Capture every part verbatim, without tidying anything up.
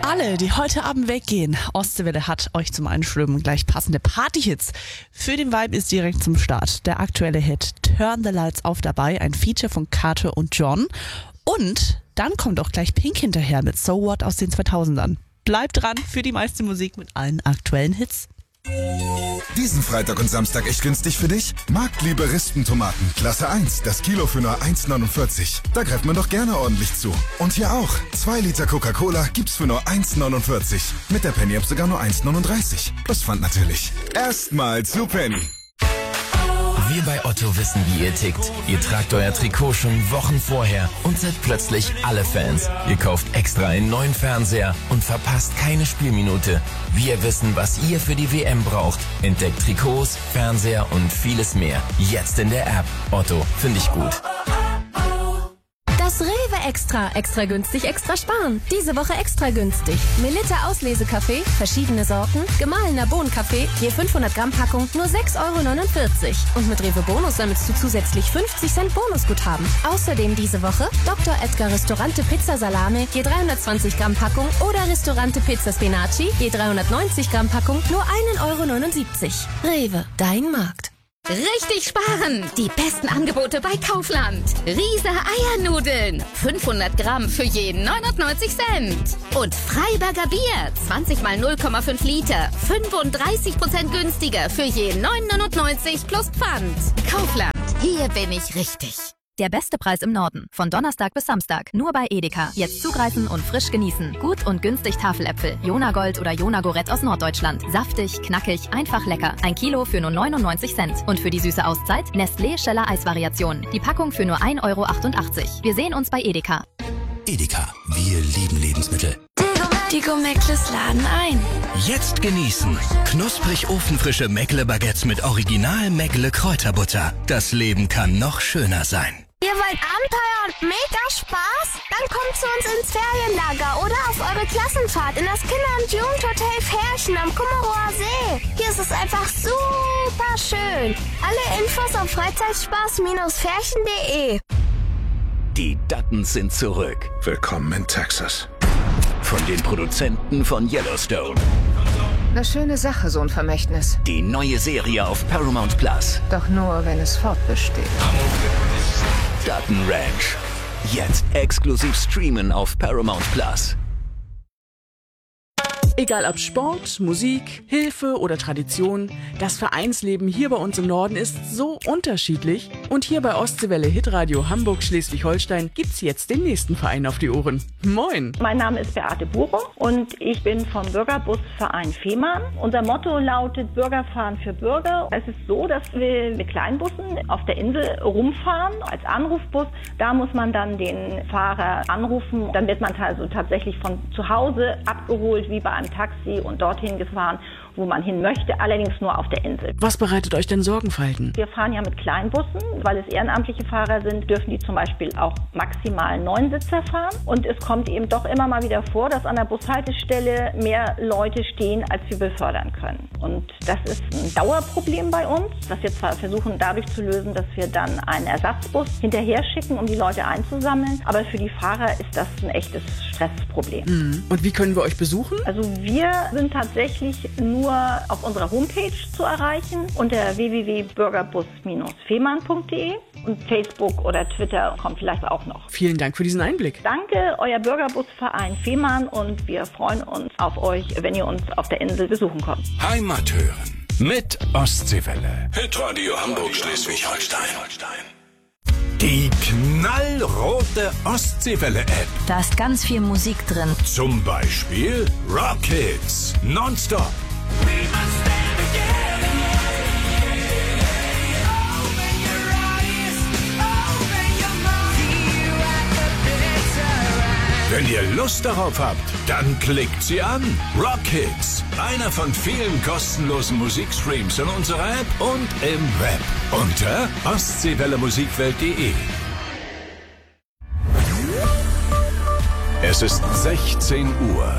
alle, die heute Abend weggehen. Ostseewelle hat euch zum Einschwimmen gleich passende Partyhits. Für den Vibe ist direkt zum Start der aktuelle Hit Turn the Lights Off dabei, ein Feature von Carter und John. Und dann kommt auch gleich Pink hinterher mit So What aus den zweitausendern. Bleibt dran für die meiste Musik mit allen aktuellen Hits. Diesen Freitag und Samstag echt günstig für dich? Marktliebe Rispentomaten, Klasse eins, das Kilo für nur eins neunundvierzig. Da greift man doch gerne ordentlich zu. Und hier auch, zwei Liter Coca-Cola gibt's für nur eins neunundvierzig. Mit der Penny-App sogar nur eins neununddreißig. Plus Pfand natürlich. Erstmal zu Penny. Wir bei Otto wissen, wie ihr tickt. Ihr tragt euer Trikot schon Wochen vorher und seid plötzlich alle Fans. Ihr kauft extra einen neuen Fernseher und verpasst keine Spielminute. Wir wissen, was ihr für die W M braucht. Entdeckt Trikots, Fernseher und vieles mehr. Jetzt in der App. Otto, finde ich gut. Das Rewe Extra. Extra günstig, extra sparen. Diese Woche extra günstig. Melitta Auslesekaffee, verschiedene Sorten, gemahlener Bohnenkaffee, je fünfhundert Gramm Packung, nur sechs Euro neunundvierzig. Und mit Rewe Bonus sammelst du zusätzlich fünfzig Cent Bonusguthaben. Außerdem diese Woche Doktor Edgar Restaurante Pizza Salame, je dreihundertzwanzig Gramm Packung oder Restaurante Pizza Spinaci, je dreihundertneunzig Gramm Packung, nur einen Euro neunundsiebzig. Rewe, dein Markt. Richtig sparen! Die besten Angebote bei Kaufland. Riese Eiernudeln. fünfhundert Gramm für jeden neunundneunzig Cent. Und Freiberger Bier. zwanzig mal null Komma fünf Liter. fünfunddreißig Prozent günstiger für jeden neun neunundneunzig plus Pfand. Kaufland. Hier bin ich richtig. Der beste Preis im Norden. Von Donnerstag bis Samstag. Nur bei Edeka. Jetzt zugreifen und frisch genießen. Gut und günstig Tafeläpfel. Jona Gold oder Jona Gorett aus Norddeutschland. Saftig, knackig, einfach lecker. Ein Kilo für nur neunundneunzig Cent. Und für die süße Auszeit Nestlé Scheller Eisvariation. Die Packung für nur ein Euro achtundachtzig. Wir sehen uns bei Edeka. Edeka. Wir lieben Lebensmittel. Die Go-Meckles laden ein. Jetzt genießen. Knusprig ofenfrische Meckle-Baguettes mit Original Meckle-Kräuterbutter. Das Leben kann noch schöner sein. Ihr wollt Abenteuer und mega Spaß? Dann kommt zu uns ins Ferienlager oder auf eure Klassenfahrt in das Kinder- und Jugendhotel Färchen am Kummerower See. Hier ist es einfach super schön. Alle Infos auf Freizeitspaß Färchen punkt de. Die Duttons sind zurück. Willkommen in Texas. Von den Produzenten von Yellowstone. Eine schöne Sache, so ein Vermächtnis. Die neue Serie auf Paramount Plus. Doch nur, wenn es fortbesteht. Dutton Ranch. Jetzt exklusiv streamen auf Paramount Plus. Egal ob Sport, Musik, Hilfe oder Tradition, das Vereinsleben hier bei uns im Norden ist so unterschiedlich. Und hier bei Ostseewelle Hitradio Hamburg Schleswig-Holstein gibt's jetzt den nächsten Verein auf die Ohren. Moin! Mein Name ist Beate Buche und ich bin vom Bürgerbusverein Fehmarn. Unser Motto lautet Bürgerfahren für Bürger. Es ist so, dass wir mit Kleinbussen auf der Insel rumfahren als Anrufbus. Da muss man dann den Fahrer anrufen. Dann wird man also tatsächlich von zu Hause abgeholt, wie bei einem Taxi und dorthin gefahren, wo man hin möchte, allerdings nur auf der Insel. Was bereitet euch denn Sorgenfalten? Wir fahren ja mit Kleinbussen, weil es ehrenamtliche Fahrer sind, dürfen die zum Beispiel auch maximal neun Sitzer fahren. Und es kommt eben doch immer mal wieder vor, dass an der Bushaltestelle mehr Leute stehen, als wir befördern können. Und das ist ein Dauerproblem bei uns, das wir zwar versuchen dadurch zu lösen, dass wir dann einen Ersatzbus hinterher schicken, um die Leute einzusammeln. Aber für die Fahrer ist das ein echtes Stressproblem. Mhm. Und wie können wir euch besuchen? Also wir sind tatsächlich nur auf unserer Homepage zu erreichen unter w w w punkt bürgerbus fehmarn punkt de und Facebook oder Twitter kommt vielleicht auch noch. Vielen Dank für diesen Einblick. Danke, euer Bürgerbusverein Fehmarn und wir freuen uns auf euch, wenn ihr uns auf der Insel besuchen kommt. Heimat hören mit Ostseewelle. Hitradio Hamburg Schleswig-Holstein. Die knallrote Ostseewelle-App. Da ist ganz viel Musik drin. Zum Beispiel Rockets nonstop. Wenn ihr Lust darauf habt, dann klickt sie an. Rockets, einer von vielen kostenlosen Musikstreams in unserer App und im Web unter ostseewelle-musikwelt punkt de. Es ist sechzehn Uhr.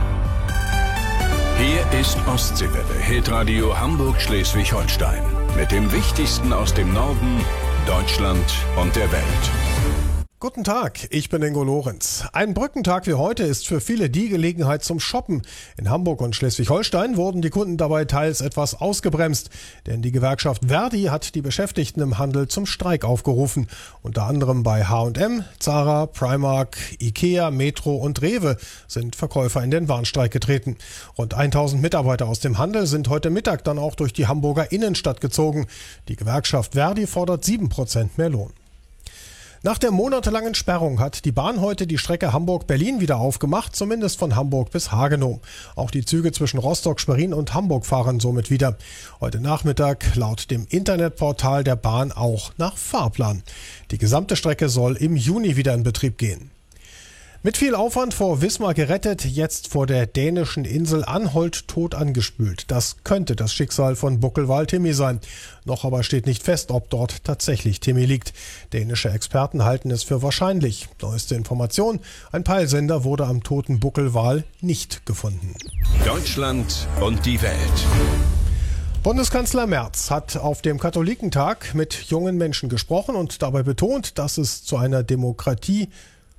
Hier ist Ostseewelle, Hitradio Hamburg Schleswig-Holstein. Mit dem Wichtigsten aus dem Norden, Deutschland und der Welt. Guten Tag, ich bin Ingo Lorenz. Ein Brückentag wie heute ist für viele die Gelegenheit zum Shoppen. In Hamburg und Schleswig-Holstein wurden die Kunden dabei teils etwas ausgebremst, denn die Gewerkschaft Verdi hat die Beschäftigten im Handel zum Streik aufgerufen. Unter anderem bei H und M, Zara, Primark, Ikea, Metro und Rewe sind Verkäufer in den Warnstreik getreten. Rund tausend Mitarbeiter aus dem Handel sind heute Mittag dann auch durch die Hamburger Innenstadt gezogen. Die Gewerkschaft Verdi fordert sieben Prozent mehr Lohn. Nach der monatelangen Sperrung hat die Bahn heute die Strecke Hamburg-Berlin wieder aufgemacht, zumindest von Hamburg bis Hagenow. Auch die Züge zwischen Rostock, Schwerin und Hamburg fahren somit wieder. Heute Nachmittag laut dem Internetportal der Bahn auch nach Fahrplan. Die gesamte Strecke soll im Juni wieder in Betrieb gehen. Mit viel Aufwand vor Wismar gerettet, jetzt vor der dänischen Insel Anholt tot angespült. Das könnte das Schicksal von Buckelwal Timmy sein. Noch aber steht nicht fest, ob dort tatsächlich Timmy liegt. Dänische Experten halten es für wahrscheinlich. Neueste Information: ein Peilsender wurde am toten Buckelwal nicht gefunden. Deutschland und die Welt. Bundeskanzler Merz hat auf dem Katholikentag mit jungen Menschen gesprochen und dabei betont, dass es zu einer Demokratie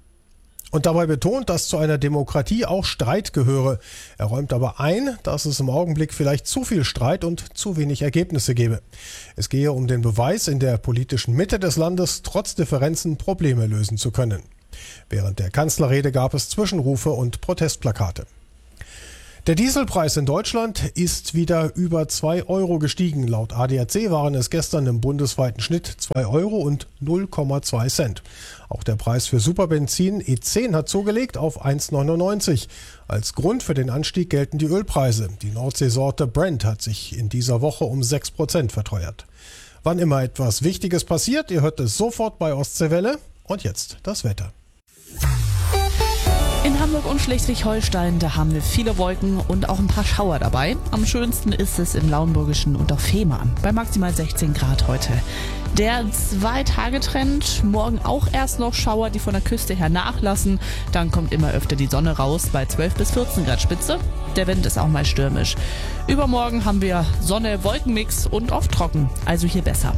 Und dabei betont, dass zu einer Demokratie auch Streit gehöre. Er räumt aber ein, dass es im Augenblick vielleicht zu viel Streit und zu wenig Ergebnisse gebe. Es gehe um den Beweis, in der politischen Mitte des Landes trotz Differenzen Probleme lösen zu können. Während der Kanzlerrede gab es Zwischenrufe und Protestplakate. Der Dieselpreis in Deutschland ist wieder über zwei Euro gestiegen. Laut A D A C waren es gestern im bundesweiten Schnitt zwei Euro und null Komma zwei Cent. Auch der Preis für Superbenzin E zehn hat zugelegt auf eins Komma neunundneunzig. Als Grund für den Anstieg gelten die Ölpreise. Die Nordseesorte Brent hat sich in dieser Woche um sechs Prozent verteuert. Wann immer etwas Wichtiges passiert, ihr hört es sofort bei Ostseewelle. Und jetzt das Wetter. In Hamburg und Schleswig-Holstein, da haben wir viele Wolken und auch ein paar Schauer dabei. Am schönsten ist es im Lauenburgischen und auf Fehmarn bei maximal sechzehn Grad heute. Der Zwei-Tage-Trend, morgen auch erst noch Schauer, die von der Küste her nachlassen. Dann kommt immer öfter die Sonne raus bei zwölf bis vierzehn Grad Spitze. Der Wind ist auch mal stürmisch. Übermorgen haben wir Sonne, Wolkenmix und oft trocken, also hier besser.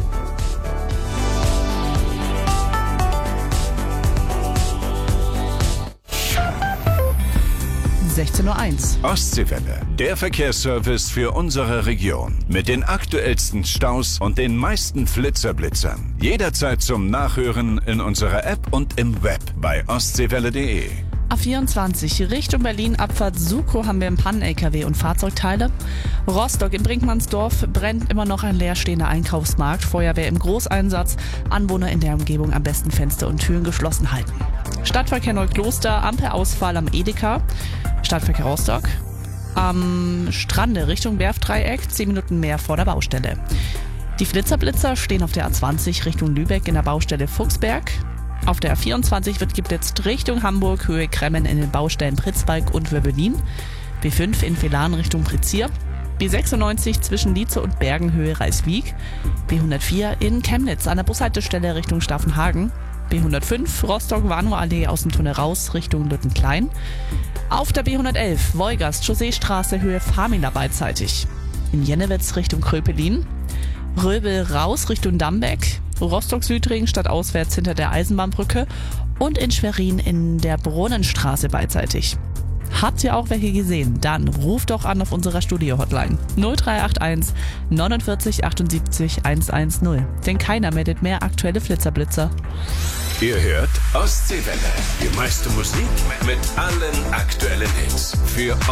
sechzehn Uhr eins. Ostseewelle, der Verkehrsservice für unsere Region. Mit den aktuellsten Staus und den meisten Flitzerblitzern. Jederzeit zum Nachhören in unserer App und im Web bei ostseewelle punkt de. A vierundzwanzig Richtung Berlin, Abfahrt Sukow haben wir einen Pannen-L K W und Fahrzeugteile. Rostock in Brinkmannsdorf brennt immer noch ein leerstehender Einkaufsmarkt. Feuerwehr im Großeinsatz. Anwohner in der Umgebung am besten Fenster und Türen geschlossen halten. Stadtverkehr Neukloster, Ampelausfall am Edeka. Stadtverkehr Rostock. Am Strande Richtung Werftdreieck, zehn Minuten mehr vor der Baustelle. Die Flitzerblitzer stehen auf der A zwanzig Richtung Lübeck in der Baustelle Fuchsberg. Auf der A vierundzwanzig wird geblitzt Richtung Hamburg, Höhe Kremmen in den Baustellen Pritzbalk und Wöbelin. B fünf in Velan Richtung Prizier. B sechsundneunzig zwischen Lietze und Bergen, Höhe Reiswijk. B hundertvier in Chemnitz an der Bushaltestelle Richtung Staffenhagen. B hundertfünf Rostock-Warnow-Allee aus dem Tunnel raus Richtung Lüttenklein. Auf der B hundertelf Wolgast Chausseestraße Höhe Famila beidseitig. In Jennewitz Richtung Kröpelin. Röbel raus Richtung Dambeck. Rostock-Südring stadtauswärts hinter der Eisenbahnbrücke. Und in Schwerin in der Brunnenstraße beidseitig. Habt ihr auch welche gesehen? Dann ruft doch an auf unserer Studio-Hotline null drei acht eins neunundvierzig achtundsiebzig hundertzehn. Denn keiner meldet mehr aktuelle Flitzerblitzer. Ihr hört Ostseewelle. Die meiste Musik mit allen aktuellen Hits. Für